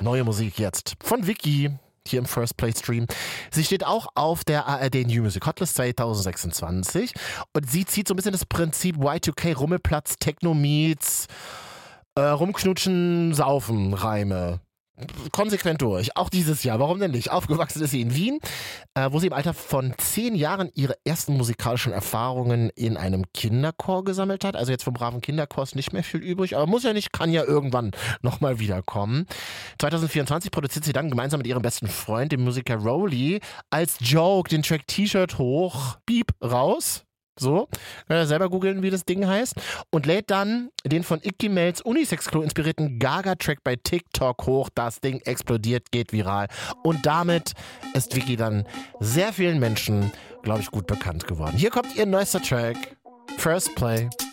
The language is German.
Neue Musik jetzt von Vicky. Hier im First Play Stream. Sie steht auch auf der ARD New Music Hotlist 2026 und sie zieht so ein bisschen das Prinzip Y2K Rummelplatz, Techno Meets, Rumknutschen, Saufen, Reime. Konsequent durch. Auch dieses Jahr. Warum denn nicht? Aufgewachsen ist sie in Wien, wo sie im Alter von 10 Jahren ihre ersten musikalischen Erfahrungen in einem Kinderchor gesammelt hat. Also jetzt vom braven Kinderchor ist nicht mehr viel übrig, aber muss ja nicht, kann ja irgendwann nochmal wiederkommen. 2024 produziert sie dann gemeinsam mit ihrem besten Freund, dem Musiker Rowley, als Joke den Track T-Shirt hoch, Piep, raus. So, könnt ihr selber googeln, wie das Ding heißt. Und lädt dann den von Icky Mells Unisex-Klo inspirierten Gaga-Track bei TikTok hoch. Das Ding explodiert, geht viral. Und damit ist Vicky dann sehr vielen Menschen, glaube ich, gut bekannt geworden. Hier kommt ihr neuester Track. First Play.